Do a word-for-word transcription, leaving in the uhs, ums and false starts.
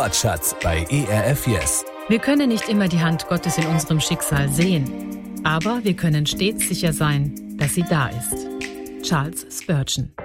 Wortschatz bei E R F Yes. Wir können nicht immer die Hand Gottes in unserem Schicksal sehen, aber wir können stets sicher sein, dass sie da ist. Charles Spurgeon.